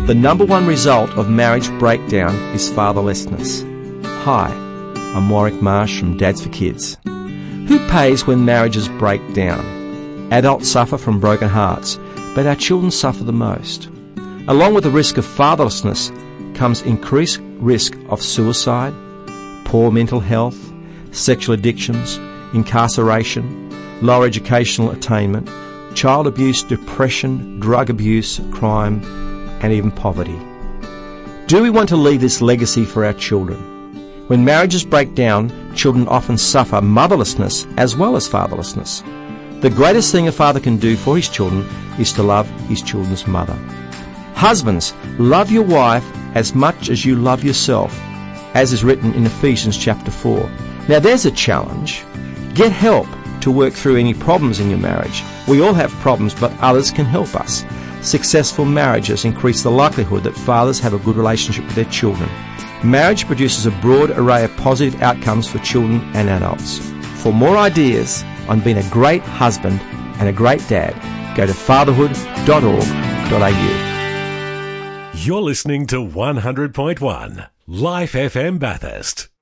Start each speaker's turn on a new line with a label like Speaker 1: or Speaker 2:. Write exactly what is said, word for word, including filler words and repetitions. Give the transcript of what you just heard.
Speaker 1: The number one result of marriage breakdown is fatherlessness. Hi, I'm Warwick Marsh from Dads for Kids. Who pays when marriages break down? Adults suffer from broken hearts, but our children suffer the most. Along with the risk of fatherlessness comes increased risk of suicide, poor mental health, sexual addictions, incarceration, lower educational attainment, child abuse, depression, drug abuse, crime, and even poverty. Do we want to leave this legacy for our children? When marriages break down, children often suffer motherlessness as well as fatherlessness. The greatest thing a father can do for his children is to love his children's mother. Husbands, love your wife as much as you love yourself, as is written in Ephesians chapter four. Now there's a challenge. Get help to work through any problems in your marriage. We all have problems, but others can help us. Successful marriages increase the likelihood that fathers have a good relationship with their children. Marriage produces a broad array of positive outcomes for children and adults. For more ideas on being a great husband and a great dad, go to fatherhood dot org dot a u.
Speaker 2: You're listening to one hundred point one Life F M Bathurst.